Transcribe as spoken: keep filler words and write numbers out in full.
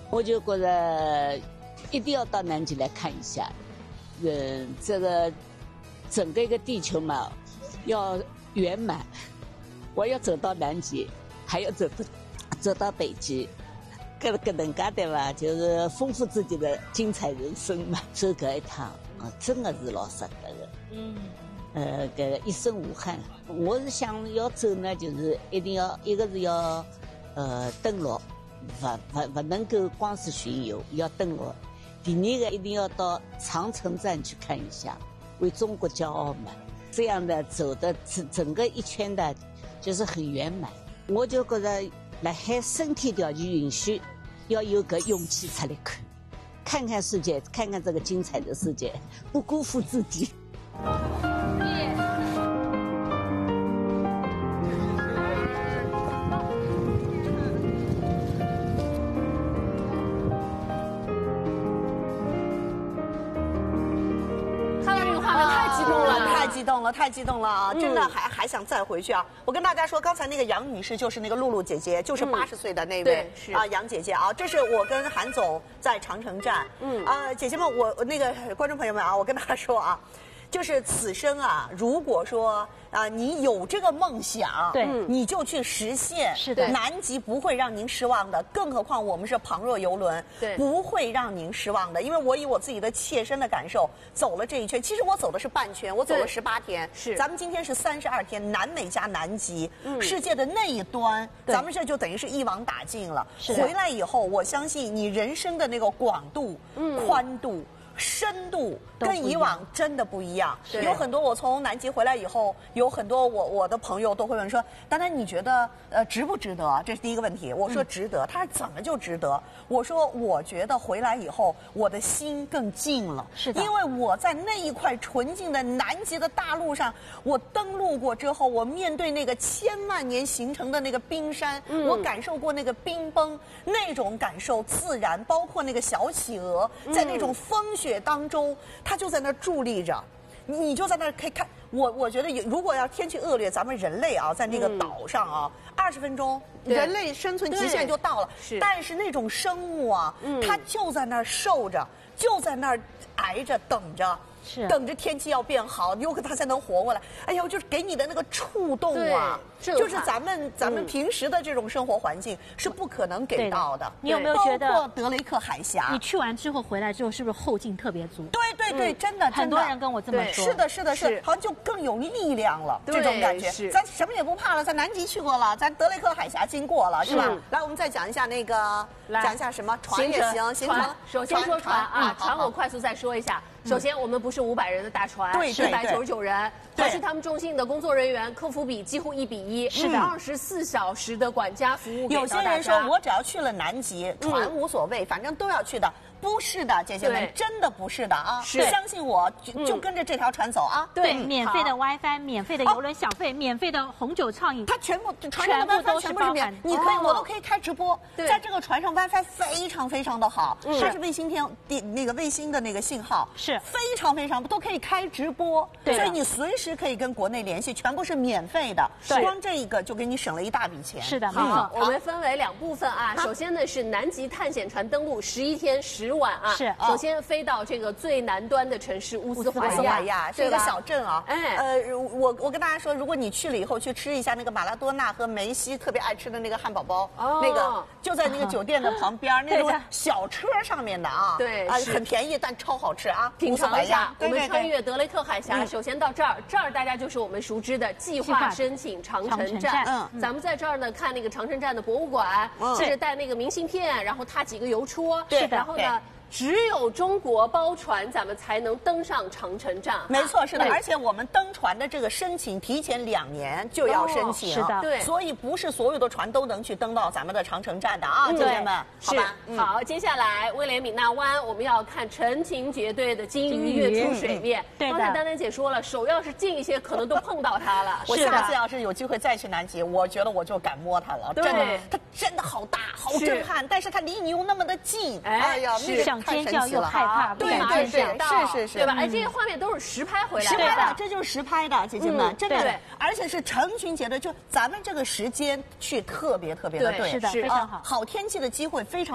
我就觉得一定要到南极来看一下。嗯，这个整个一个地球嘛，要圆满，我要走到南极，还要走到走到北极。搿搿能介对伐？就是丰富自己的精彩人生嘛。走搿一趟啊，真的是老值得的。嗯。呃，搿个一生无憾。我是想要走呢，就是一定要一个是要呃登陆，勿勿勿能够光是巡游，要登陆。第二个一定要到长城站去看一下，为中国骄傲嘛。这样的走的整整个一圈的，就是很圆满。我就觉得。辣海身体条件允许，要有个勇气出来看，看看世界，看看这个精彩的世界，不辜负自己。 激动了，太激动了啊！真的还还想再回去啊！我跟大家说，刚才那个杨女士就是那个露露姐姐，就是八十岁的那位啊，杨姐姐啊，这是我跟韩总在长城站。嗯啊，姐姐们，我那个观众朋友们啊，我跟大家说啊。就是此生啊，如果说啊，你有这个梦想， 对， 你就去实现。 是的， 南极不会让您失望的，更何况我们是旁若游轮， 对， 不会让您失望的。因为我以我自己的切身的感受走了这一圈，其实我走的是半圈，我走了十八天。 是， 咱们今天是三十二天，南美加南极，嗯，世界的那一端，咱们这就等于是一网打尽了。回来以后，我相信你人生的那个广度、嗯、宽度。深度跟以往真的不一样，有很多我从南极回来以后，有很多我我的朋友都会问说，丹丹你觉得呃值不值得？这是第一个问题。我说值得，他说怎么就值得？我说我觉得回来以后我的心更静了， 是的， 因为我在那一块纯净的南极的大陆上，我登陆过之后，我面对那个千万年形成的那个冰山，嗯、我感受过那个冰崩，那种感受自然，包括那个小企鹅在那种风雪。雪当中，它就在那儿伫立着，你就在那儿可以看。我我觉得，如果要天气恶劣，咱们人类啊，在那个岛上啊，二十分钟，人类生存极限就到了。 是， 但是那种生物啊，嗯、它就在那儿受着，就在那儿挨着等着。 是等着天气要变好，有可它才能活过来。哎呦，就是给你的那个触动啊，就是咱们咱们平时的这种生活环境是不可能给到的。 你有没有觉得， 包括德雷克海峡， 你去完之后回来之后，是不是后劲特别足？ 对对对，真的， 很多人跟我这么说。 是的，是的，是，好像就更有力量了，这种感觉。咱什么也不怕了，咱南极去过了，咱德雷克海峡经过了，是吧？来，我们再讲一下那个，讲一下什么船也行，行程。 首先说船啊，船我快速再说一下。首先，我们不是五百人的大船， 对， 一百九十九人，还是他们中心的工作人员，客服比几乎一比一，是的，二十四小时的管家服务。 有些人说我只要去了南极，船无所谓，反正都要去的。不是的，姐姐们，真的不是的啊！ 是， 相信我，就就跟着这条船走啊！ 对，免费的 WiFi， 免费的邮轮小费，免费的红酒畅饮， 它全部船上的 WiFi 全部是免，你可以，我都可以开直播。在这个船上 WiFi 非常非常的好，它是卫星天那个卫星的那个信号， 是非常非常都可以开直播，所以你随时可以跟国内联系，全部是免费的。光这一个就给你省了一大笔钱。 是的， 好，我们分为两部分啊。首先呢是南极探险船登陆十一天十晚啊。 是。 首先飞到这个最南端的城市乌斯怀亚， 是一个小镇啊。 哎， 呃，我我跟大家说，如果你去了以后去吃一下那个马拉多纳和梅西特别爱吃的那个汉堡包，哦、那个就在那个酒店的旁边，那种小车上面的啊， 对， 啊，很便宜，但超好吃啊。 品尝一下，我们穿越德雷克海峡，首先到这儿，这儿大家就是我们熟知的计划申请长城站。嗯，咱们在这儿呢看那个长城站的博物馆，接着带那个明信片，然后踏几个邮戳， 对， 然后呢。只有中国包船，咱们才能登上长城站。 没错，是的，而且我们登船的这个申请提前两年就要申请， 是的， 对， 所以不是所有的船都能去登到咱们的长城站的啊，姐姐们，好吧？ 好，接下来威廉敏纳湾，我们要看陈婷结队的金鱼跃出水面。 对的， 刚才丹丹姐说了，手要是近一些，可能都碰到它了。 我下次要是有机会再去南极，我觉得我就敢摸它了，真的，它真的好大，好震撼，但是它离你又那么的近，哎呀，那个。 尖叫又害怕， 对对对，是是是， 对吧？哎，这些画面都是实拍回来的， 实拍的，这就是实拍的，姐姐们，真的，而且是成群结队，就咱们这个时间去特别特别的对， 是的，非常好， 好天气的机会非常。